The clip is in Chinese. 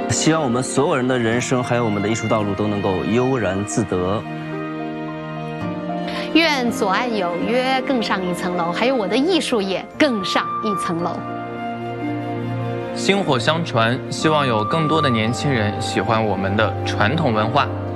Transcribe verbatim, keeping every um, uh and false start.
希望我们所有人的人生还有我们的艺术道路都能够悠然自得。 愿左岸有约更上一层楼，还有我的艺术也更上一层楼。 薪火相传，希望有更多的年轻人喜欢我们的传统文化。